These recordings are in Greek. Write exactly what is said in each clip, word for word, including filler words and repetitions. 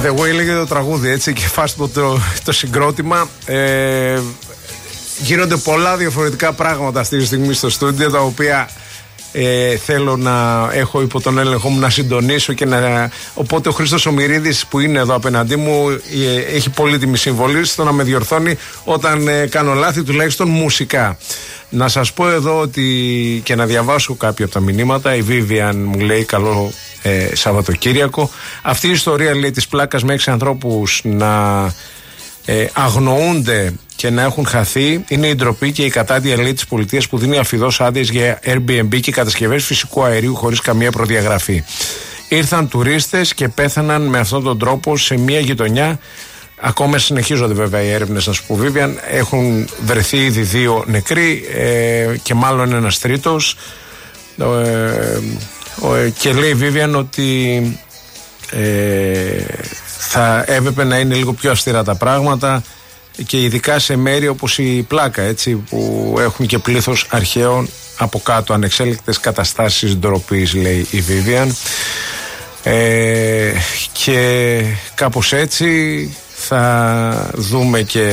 The Way λέγεται το τραγούδι, έτσι, και φας το, το, το συγκρότημα. Ε, γίνονται πολλά διαφορετικά πράγματα αυτή τη στιγμή στο στούντιο, τα οποία ε, θέλω να έχω υπό τον έλεγχο μου, να συντονίσω και να... Οπότε ο Χρήστος Ομηρίδης, που είναι εδώ απέναντί μου, ε, έχει πολύτιμη συμβολή στο να με διορθώνει όταν ε, κάνω λάθη, τουλάχιστον μουσικά. Να σας πω εδώ ότι, και να διαβάσω κάποια από τα μηνύματα. Η Vivian μου λέει καλό ε, Σαββατοκύριακο. Αυτή η ιστορία, λέει, της πλάκας με έξι ανθρώπους να ε, αγνοούνται και να έχουν χαθεί είναι η ντροπή και η κατάντια, λέει, της πολιτείας που δίνει αφιδώς άδειες για Airbnb και κατασκευές φυσικού αερίου χωρίς καμία προδιαγραφή. Ήρθαν τουρίστες και πέθαναν με αυτόν τον τρόπο σε μια γειτονιά. Ακόμα συνεχίζονται βέβαια οι έρευνες, να σου πω, Vivian. Έχουν βρεθεί ήδη δύο νεκροί ε, και μάλλον ένας τρίτος. Ε, ε, και λέει η Vivian ότι ε, θα έπρεπε να είναι λίγο πιο αυστηρά τα πράγματα, και ειδικά σε μέρη όπως η Πλάκα, έτσι, που έχουν και πλήθος αρχαίων από κάτω, ανεξέλεγκτες καταστάσεις ντροπής, λέει η Vivian. Ε, και κάπως έτσι θα δούμε και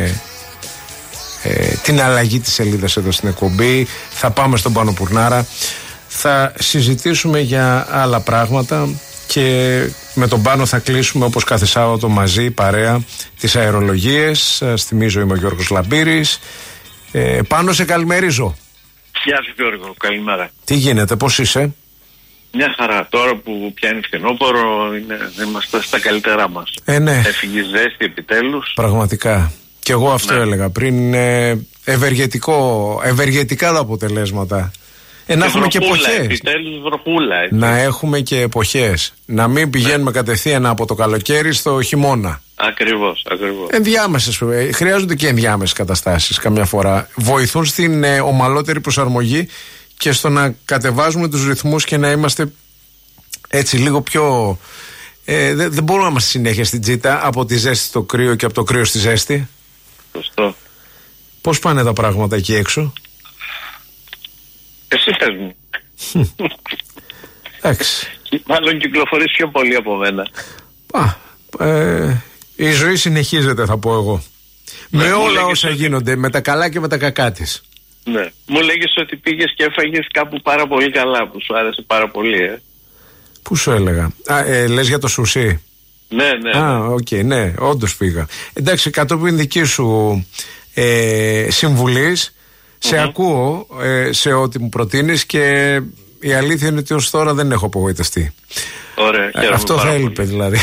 ε, την αλλαγή της σελίδας εδώ στην εκπομπή. Θα πάμε στον Πάνο Πουρνάρα, θα συζητήσουμε για άλλα πράγματα και με τον Πάνο θα κλείσουμε όπως κάθε Σάββατο μαζί, παρέα, τις αερολογίες. Σας θυμίζω, είμαι ο Γιώργος Λαμπύρης. ε, Πάνο, σε καλημερίζω. Γεια σου Γιώργο, καλημέρα. Τι γίνεται, πώς είσαι? Μια χαρά, τώρα που πιάνει φθινόπωρο είναι, είμαστε στα καλύτερά μας. Ε, ναι. Έφυγε ζέστη επιτέλους. Πραγματικά. Και εγώ αυτό, ναι, έλεγα πριν. Ε, ευεργετικό, ευεργετικά τα αποτελέσματα. Ε, να έχουμε και εποχές. Επιτέλους βροχούλα. Έτσι. Να έχουμε και εποχές. Να μην πηγαίνουμε, ναι, κατευθείαν από το καλοκαίρι στο χειμώνα. Ακριβώς, ακριβώς. Ενδιάμεσες, χρειάζονται και ενδιάμεσες καταστάσεις καμιά φορά. Βοηθούν στην ε, ομαλότερη προσαρμογή και στο να κατεβάζουμε τους ρυθμούς και να είμαστε έτσι λίγο πιο... Ε, δεν, δεν μπορούμε να είμαστε συνέχεια στην τζίτα, από τη ζέστη στο κρύο και από το κρύο στη ζέστη. Σωστό. Πώς πάνε τα πράγματα εκεί έξω? Εσύ θες μου. Εντάξει. Μάλλον κυκλοφορείς πιο πολύ από μένα. Α, ε, η ζωή συνεχίζεται, θα πω εγώ. Ναι, με όλα όσα ότι... γίνονται, με τα καλά και με τα κακά της. Ναι. Μου λέγες ότι πήγες και έφαγες κάπου πάρα πολύ καλά, που σου άρεσε πάρα πολύ, ε. Πού σου έλεγα? Α, ε, λες για το σουσί? Ναι, ναι. Α, οκ, okay, ναι, όντως πήγα. Εντάξει, κατόπιν δική σου ε, συμβουλής, σε mm-hmm. ακούω ε, σε ό,τι μου προτείνεις, και η αλήθεια είναι ότι ως τώρα δεν έχω απογοητευτεί. Ωραία, ε, αυτό θα έλειπε δηλαδή.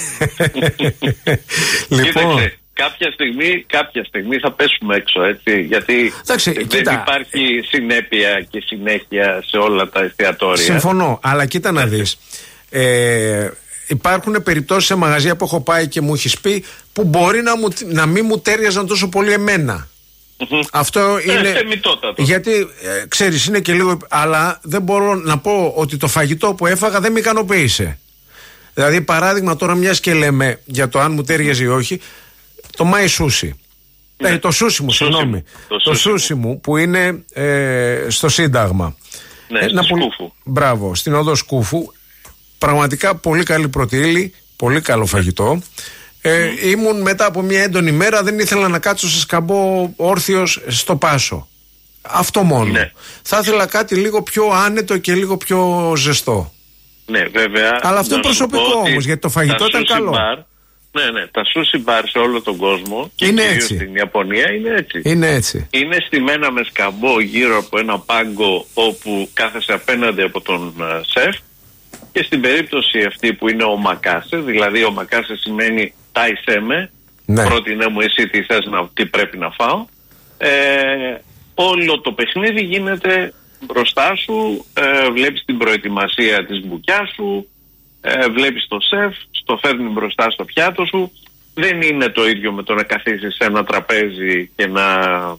Λοιπόν, κοίταξε, κάποια στιγμή, κάποια στιγμή θα πέσουμε έξω, έτσι, γιατί εντάξει, δεν κοίτα, υπάρχει συνέπεια και συνέχεια σε όλα τα εστιατόρια. Συμφωνώ, αλλά κοίτα να δεις, ε, υπάρχουν περιπτώσεις σε μαγαζιά που έχω πάει και μου έχεις πει που μπορεί να, μου, να μην μου τέριαζαν τόσο πολύ εμένα. Mm-hmm. Αυτό είναι. Ε, γιατί ε, ξέρεις, είναι και λίγο. Αλλά δεν μπορώ να πω ότι το φαγητό που έφαγα δεν με ικανοποίησε. Δηλαδή, παράδειγμα, τώρα μιας και λέμε για το αν μου τέριαζε ή όχι, το μάι σούσι. Ναι. Ε, το σούσι μου, συγγνώμη. Το, το σούσι μου που είναι ε, στο Σύνταγμα. Ναι, ε, στη Σκούφου. Μπράβο, στην οδό Σκούφου. Πραγματικά πολύ καλή πρωτεΐλη, πολύ καλό φαγητό. Ε, mm. Ήμουν μετά από μια έντονη μέρα, δεν ήθελα να κάτσω σε σκαμπό όρθιος στο Πάσο. Αυτό μόνο. Ναι. Θα ήθελα κάτι λίγο πιο άνετο και λίγο πιο ζεστό. Ναι, βέβαια. Αλλά αυτό είναι προσωπικό όμως, γιατί το φαγητό ήταν καλό. Bar, ναι, ναι. Τα sushi bar σε όλο τον κόσμο και είναι κυρίως έτσι. Στην Ιαπωνία είναι έτσι. Είναι έτσι. Είναι στημένα με σκαμπό γύρω από ένα πάγκο όπου κάθεσαι απέναντι από τον uh, σεφ. Και στην περίπτωση αυτή που είναι ο μακάσε, δηλαδή ο μακάσε σημαίνει τάισέ με, ναι. πρότεινε μου εσύ τι θες να, τι πρέπει να φάω. Ε, όλο το παιχνίδι γίνεται μπροστά σου, ε, βλέπεις την προετοιμασία της μπουκιάς σου, ε, βλέπεις το σεφ, στο φέρνει μπροστά στο πιάτο σου. Δεν είναι το ίδιο με το να καθίσεις σε ένα τραπέζι και να...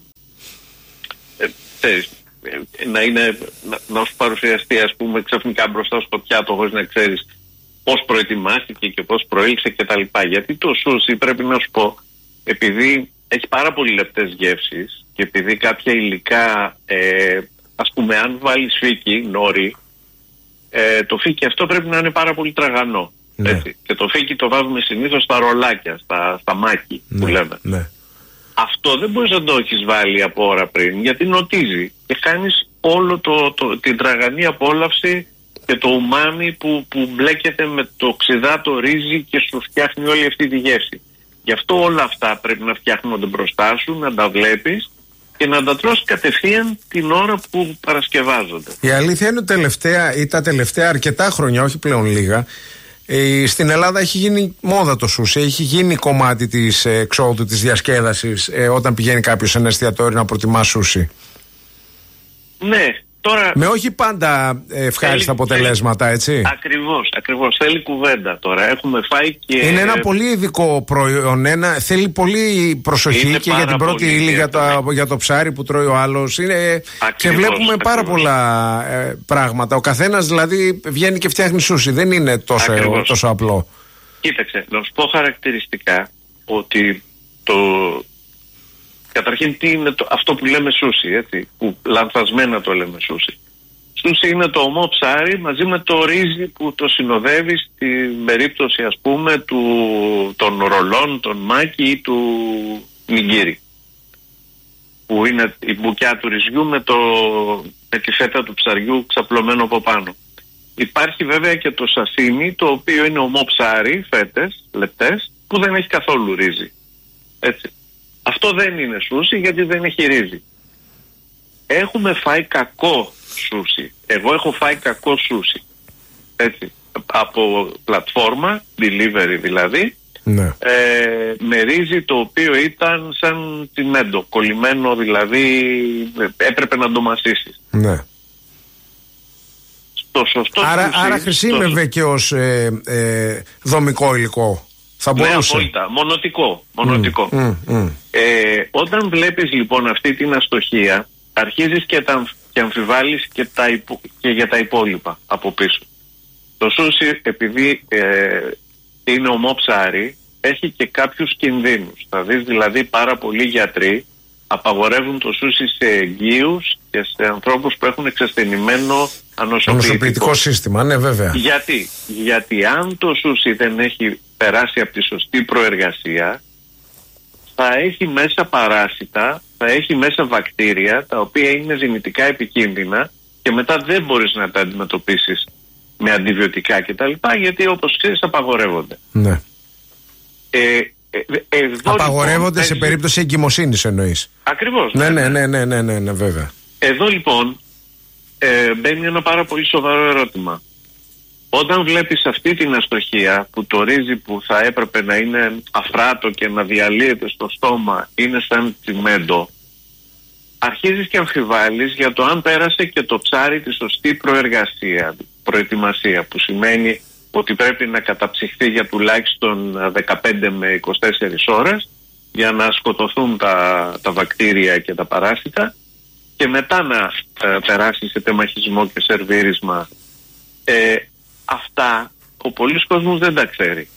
Ε, ξέρεις, να, είναι, να, να σου παρουσιαστεί, ας πούμε, ξαφνικά μπροστά στο πιάτο χωρίς να ξέρεις πώς προετοιμάστηκε και πώς προήλθε κτλ. Γιατί το σούσι, πρέπει να σου πω, επειδή έχει πάρα πολύ λεπτές γεύσεις και επειδή κάποια υλικά, ε, ας πούμε, αν βάλεις φίκι, νόρι, ε, το φίκι αυτό πρέπει να είναι πάρα πολύ τραγανό. Ναι. Έτσι. Και το φίκι το βάζουμε συνήθως στα ρολάκια, στα, στα μάκι που ναι, λέμε. Ναι. Αυτό δεν μπορείς να το έχεις βάλει από ώρα πριν, γιατί νοτίζει και χάνεις όλο το, το, την τραγανή απόλαυση και το ουμάμι που, που μπλέκεται με το ξηδάτο ρύζι και σου φτιάχνει όλη αυτή τη γεύση. Γι' αυτό όλα αυτά πρέπει να φτιάχνονται μπροστά σου, να τα βλέπεις και να τα τρως κατευθείαν την ώρα που παρασκευάζονται. Η αλήθεια είναι ότι τελευταία ή τα τελευταία αρκετά χρόνια, όχι πλέον λίγα, ε, στην Ελλάδα έχει γίνει μόδα το σούσι, έχει γίνει κομμάτι της ε, εξόδου, της διασκέδασης, ε, όταν πηγαίνει κάποιος σε ένα εστιατόριο να προτιμά σούσι. Ναι. Τώρα, με όχι πάντα ευχάριστα αποτελέσματα, θέλει, έτσι. Ακριβώς, ακριβώς. Θέλει κουβέντα τώρα. Έχουμε φάει και... Είναι ένα πολύ ειδικό προϊόν. Ένα, θέλει πολύ προσοχή είναι και για την πρώτη ύλη, για, για το ψάρι που τρώει ο άλλος. Είναι, και βλέπουμε ακριβώς πάρα πολλά ε, πράγματα. Ο καθένας δηλαδή βγαίνει και φτιάχνει σούσι. Δεν είναι τόσο, ε, τόσο απλό. Κοίταξε, να σου πω χαρακτηριστικά ότι το... Καταρχήν τι είναι το, αυτό που λέμε σούσι, έτσι, που λανθασμένα το λέμε σούσι. Σούσι είναι το ομό ψάρι μαζί με το ρύζι που το συνοδεύει στην περίπτωση ας πούμε του, των ρολών, των μάκι ή του νιγκίρι. Που είναι η μπουκιά του ρυζιού με, το, με τη φέτα του ψαριού ξαπλωμένο από πάνω. Υπάρχει βέβαια και το σασίμι, το οποίο είναι ομό ψάρι, φέτες, λεπτές, που δεν έχει καθόλου ρύζι. Έτσι. Αυτό δεν είναι σούσι γιατί δεν έχει ρύζι. Έχουμε φάει κακό σούσι. Εγώ έχω φάει κακό σούσι. Έτσι. Από πλατφόρμα, delivery δηλαδή, ναι. ε, με ρύζι το οποίο ήταν σαν τσιμέντο, κολλημένο δηλαδή, έπρεπε να το μασίσεις. Ναι. Στο σωστό άρα, σούσι, άρα χρησιμεύε στο... και ως ε, ε, δομικό υλικό. Θα ναι, απόλυτα. Μονοτικό. μονοτικό. Mm, mm, mm. Ε, όταν βλέπεις λοιπόν αυτή την αστοχία, αρχίζεις και, τα, και αμφιβάλλεις και, τα υπο, και για τα υπόλοιπα από πίσω. Το σούσι, επειδή ε, είναι ομό ψάρι, έχει και κάποιους κινδύνους. Θα δεις δηλαδή πάρα πολλοί γιατροί απαγορεύουν το σούσι σε εγγύους και σε ανθρώπους που έχουν εξασθενημένο ανοσοποιητικό σύστημα. Ναι, βέβαια. Γιατί? Γιατί αν το σούσι δεν έχει περάσει από τη σωστή προεργασία, θα έχει μέσα παράσιτα, θα έχει μέσα βακτήρια τα οποία είναι δυνητικά επικίνδυνα και μετά δεν μπορείς να τα αντιμετωπίσεις με αντιβιωτικά κτλ. Γιατί όπως ξέρεις απαγορεύονται. Ναι. Ε, ε, απαγορεύονται λοιπόν, σε περίπτωση εγκυμοσύνης εννοείς. Ακριβώς. Ναι, ναι, ναι, ναι, ναι, ναι, ναι, βέβαια. Εδώ λοιπόν ε, μπαίνει ένα πάρα πολύ σοβαρό ερώτημα. Όταν βλέπεις αυτή την αστοχία που το ρύζι που θα έπρεπε να είναι αφράτο και να διαλύεται στο στόμα είναι σαν τσιμέντο, αρχίζεις και αμφιβάλλεις για το αν πέρασε και το ψάρι τη σωστή προεργασία, προετοιμασία, που σημαίνει ότι πρέπει να καταψυχθεί για τουλάχιστον δεκαπέντε με είκοσι τέσσερις ώρες για να σκοτωθούν τα, τα βακτήρια και τα παράσιτα και μετά να ε, περάσει σε τεμαχισμό και σερβίρισμα. Ε, αυτά ο πολλής κόσμος δεν τα ξέρει.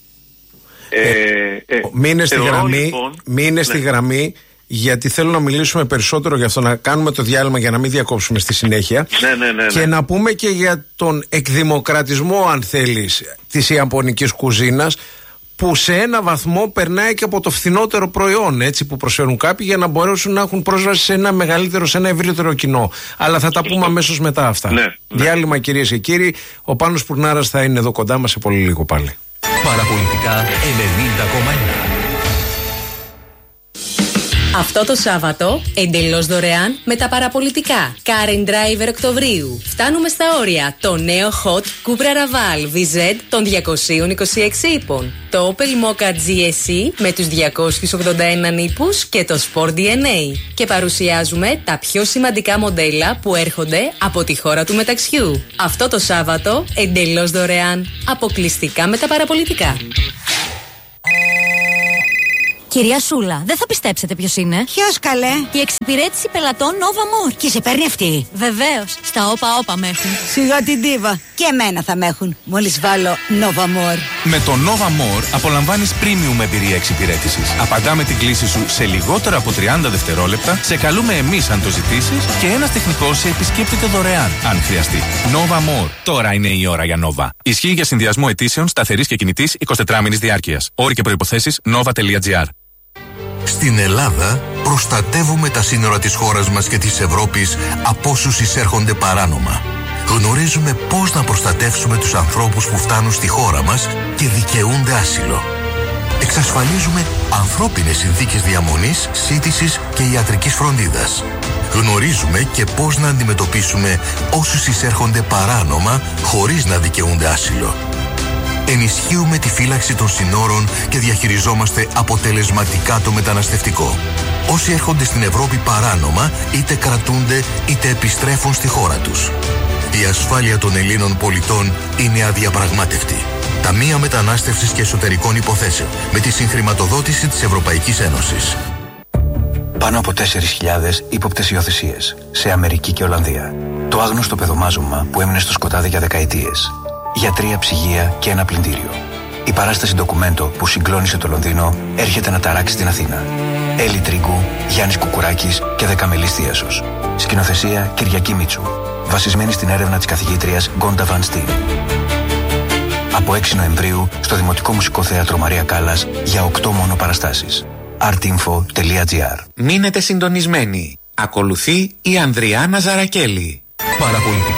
Ε, ε, ε, μείνε στη γραμμή, λοιπόν, μείνε ναι. στη γραμμή, γιατί θέλω να μιλήσουμε περισσότερο για αυτό, να κάνουμε το διάλειμμα για να μην διακόψουμε στη συνέχεια. Ναι, ναι, ναι, ναι. Και να πούμε και για τον εκδημοκρατισμό, αν θέλεις, της ιαπωνικής κουζίνας, που σε ένα βαθμό περνάει και από το φθηνότερο προϊόν, έτσι, που προσφέρουν κάποιοι, για να μπορέσουν να έχουν πρόσβαση σε ένα μεγαλύτερο, σε ένα ευρύτερο κοινό. Αλλά θα τα πούμε αμέσως μετά αυτά. Ναι, ναι. Διάλειμμα, κυρίες και κύριοι. Ο Πάνος Πουρνάρας θα είναι εδώ κοντά μας σε πολύ λίγο πάλι. Παραπολιτικά ενενήντα κόμμα ένα. Αυτό το Σάββατο, εντελώς δωρεάν με τα παραπολιτικά. Car and Driver Οκτωβρίου. Φτάνουμε στα όρια. Το νέο Hot Cupra Raval βι ζετ των διακόσιους είκοσι έξι ύπων. Το Opel Mokka τζι ες ι με τους διακόσιους ογδόντα ένα ύπους και το Sport ντι εν έι. Και παρουσιάζουμε τα πιο σημαντικά μοντέλα που έρχονται από τη χώρα του μεταξιού. Αυτό το Σάββατο, εντελώς δωρεάν. Αποκλειστικά με τα παραπολιτικά. Κυρία Σούλα, δεν θα πιστέψετε ποιος είναι. Ποιος, καλέ? Η εξυπηρέτηση πελατών Nova More. Και σε παίρνει αυτή? Βεβαίως, στα όπα όπα με έχουν. Σιγά την τίβα. Και εμένα θα με έχουν, μόλις βάλω Nova More. Με το Nova More απολαμβάνεις premium εμπειρία εξυπηρέτησης. Απαντάμε την κλήση σου σε λιγότερα από τριάντα δευτερόλεπτα, σε καλούμε εμείς αν το ζητήσεις και ένας τεχνικός σε επισκέπτεται δωρεάν, αν χρειαστεί. Nova More. Τώρα είναι η ώρα για Nova. Ισχύει για συνδυασμό αιτήσεων σταθερής και κινητής εικοσιτετράμινης διάρκειας. Όροι και προϋποθέσεις nova.gr. Στην Ελλάδα προστατεύουμε τα σύνορα της χώρας μας και της Ευρώπης από όσους εισέρχονται παράνομα. Γνωρίζουμε πώς να προστατεύσουμε τους ανθρώπους που φτάνουν στη χώρα μας και δικαιούνται άσυλο. Εξασφαλίζουμε ανθρώπινες συνθήκες διαμονής, σύντησης και ιατρικής φροντίδας. Γνωρίζουμε και πώς να αντιμετωπίσουμε όσους εισέρχονται παράνομα χωρίς να δικαιούνται άσυλο. Ενισχύουμε τη φύλαξη των συνόρων και διαχειριζόμαστε αποτελεσματικά το μεταναστευτικό. Όσοι έρχονται στην Ευρώπη παράνομα, είτε κρατούνται είτε επιστρέφουν στη χώρα τους. Η ασφάλεια των Ελλήνων πολιτών είναι αδιαπραγμάτευτη. Ταμεία Μετανάστευσης και Εσωτερικών Υποθέσεων, με τη συγχρηματοδότηση της Ευρωπαϊκής Ένωσης. Πάνω από τέσσερις χιλιάδες ύποπτες υιοθεσίες σε Αμερική και Ολλανδία. Το άγνωστο παιδομάζωμα που έμεινε στο σκοτάδι για δεκαετίες. Γιατρία, ψυγεία και ένα πλυντήριο. Η παράσταση ντοκουμέντο που συγκλώνησε το Λονδίνο έρχεται να ταράξει την Αθήνα. Έλλη Τρίγκου, Γιάννης Κουκουράκης και Δεκαμελής Θίασος. Σκηνοθεσία Κυριακή Μίτσου. Βασισμένη στην έρευνα της καθηγήτριας Γκόντα Βαν Στιν. Από έξι Νοεμβρίου στο Δημοτικό Μουσικό Θέατρο Μαρία Κάλλας για οκτώ μόνο παραστάσεις. artinfo τελεία gr. Μείνετε συντονισμένοι. Ακολουθεί η Ανδριάνα Ζαρακέλη. Παραπολιτικά.